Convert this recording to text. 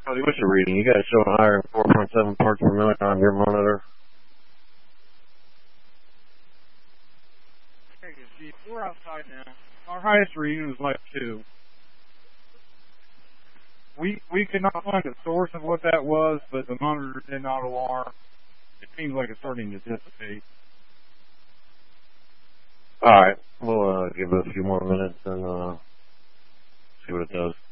Cody, what's your reading? You guys showing higher than 4.7 parts per million on your monitor? We're outside now. Our highest reading was like 2. We could not find the source of what that was, but the monitor did not alarm. It seems like it's starting to dissipate. Alright, we'll give it a few more minutes and see what it does.